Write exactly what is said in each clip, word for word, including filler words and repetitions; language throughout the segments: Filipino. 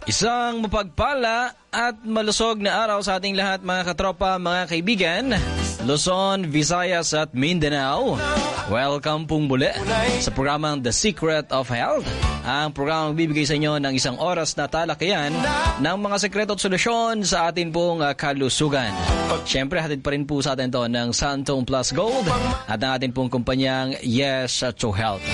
Isang mapagpala at malusog na araw sa ating lahat mga katropa, mga kaibigan, Luzon, Visayas at Mindanao. Welcome pong muli sa programang The Secret of Health. Ang programang bibigay sa inyo ng isang oras na talakayan ng mga sekreto at solusyon sa atin pong uh, kalusugan. Siyempre, hatid pa rin po sa atin to ng Santone Plus Gold at ang atin pong kumpanyang Yes to Health.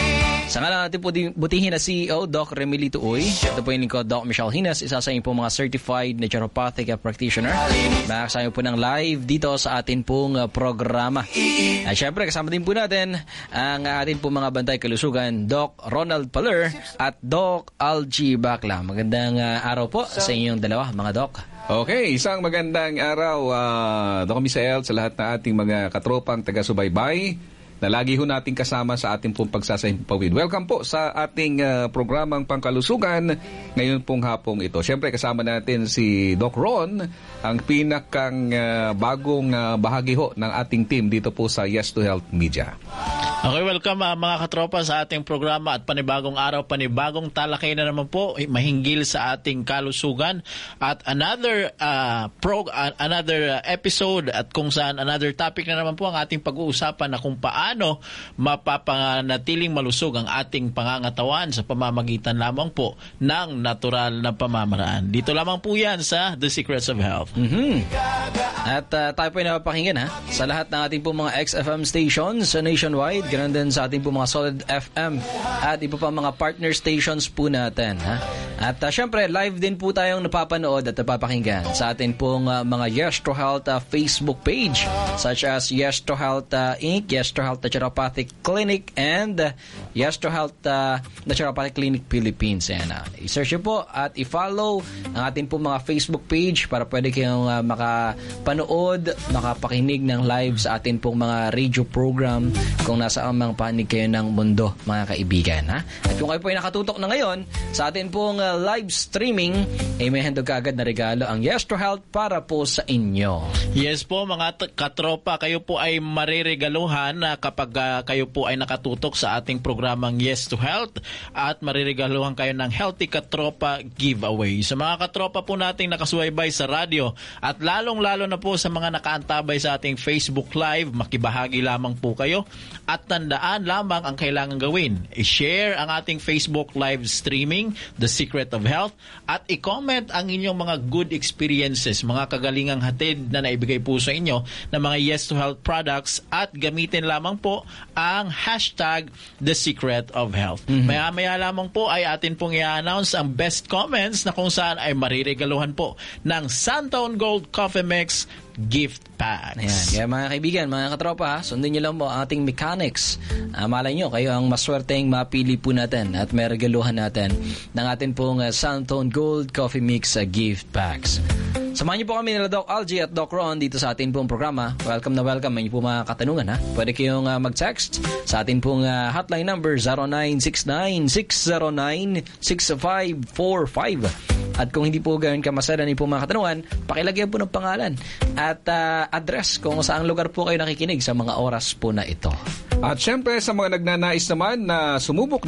Sa ngalan natin po butihin na C E O, Doc Remilito Uy. Ito po yung lingkod, Doc Michelle Hinas, isa sa inyo po mga certified naturopathic practitioner. Makakasama po ng live dito sa atin pong programa. At syempre, kasama din po natin ang atin po mga bantay kalusugan, Doc Ronald Paler at Doc Algie Bacla. Magandang uh, araw po sa inyong dalawa, mga Doc. Okay, isang magandang araw, uh, Doc Michelle, sa lahat na ating mga katropang taga-subaybay na lagi ho natin kasama sa ating pong pagsasahimpawid. Welcome po sa ating uh, programang pangkalusugan ngayon pong hapong ito. Siyempre kasama natin si Doc Ron, ang pinakang uh, bagong uh, bahagi ho ng ating team dito po sa Yes to Health Media. Okay, welcome uh, mga katropa sa ating programa at panibagong araw, panibagong talakay na naman po mahinggil sa ating kalusugan at another uh, pro, uh, another uh, episode at kung saan another topic na naman po ang ating pag-uusapan na kung paano mapapanatiling malusog ang ating pangangatawan sa pamamagitan lamang po ng natural na pamamaraan. Dito lamang po yan sa The Secrets of Health. Mm-hmm. At uh, tayo po ay napapakinggan ha sa lahat ng ating po mga X F M stations sa nationwide. Ganun din sa ating po mga Solid F M at iba pa mga partner stations po natin. Ha? At uh, syempre, live din po tayong napapanood at napapakinggan sa ating pong uh, mga Yes to Health uh, Facebook page such as Yes to Health uh, Incorporated, Yes to Health Naturopathic Clinic, and uh, Yes to Health uh, Naturopathic Clinic Philippines. Ayan, uh, i-search po at i-follow ang ating po mga Facebook page para pwede kayong uh, makapanood, makapakinig ng live sa ating pong mga radio program kung nasa ang mga panig kayo ng mundo, mga kaibigan. Ha? At kung kayo po ay nakatutok na ngayon sa atin pong uh, live streaming, ay may handog kaagad na regalo ang Yes to Health para po sa inyo. Yes po mga t- katropa, kayo po ay mariregaluhan uh, kapag uh, kayo po ay nakatutok sa ating programang Yes to Health at mariregaluhan kayo ng Healthy Katropa Giveaway. Sa mga katropa po nating nakasubaybay sa radyo at lalong-lalo na po sa mga nakaantabay sa ating Facebook Live, makibahagi lamang po kayo at tandaan lamang ang kailangan gawin. I-share ang ating Facebook live streaming, The Secret of Health, at i-comment ang inyong mga good experiences, mga kagalingang hatid na naibigay po sa inyo ng mga Yes to Health products at gamitin lamang po ang hashtag The Secret of Health. Mm-hmm. Maya-maya lamang po ay atin pong i-announce ang best comments na kung saan ay mariregaluhan po ng Santone Gold Coffee Mix gift packs. Ayan. Kaya mga kaibigan, mga katropa, sundin nyo lang po ang ating mechanics. Uh, malay nyo, kayo ang maswerteng mapili po natin at may regaluhan natin ng ating pong uh, Santone Gold Coffee Mix uh, gift packs. Samahan niyo po kami nila Doc Algie at Doc Ron dito sa ating pong programa. Welcome na welcome. May po mga katanungan ha. Pwede kayong uh, mag-text sa ating pong uh, hotline number zero nine six nine, six zero nine, six five four five. At kung hindi po gawin ka masada ni po mga katanungan, pakilagyan po ng pangalan at uh, address kung saan lugar po kayo nakikinig sa mga oras po na ito. At syempre sa mga nagnanais naman na sumubok